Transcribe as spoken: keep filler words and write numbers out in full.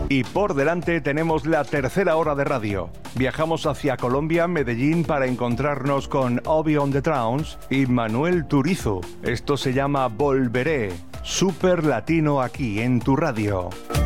Y por delante tenemos la tercera hora de radio. Viajamos hacia Colombia, Medellín, para encontrarnos con Obi on the Trowns y Manuel Turizo. Esto se llama Volveré. Super Latino aquí en tu radio.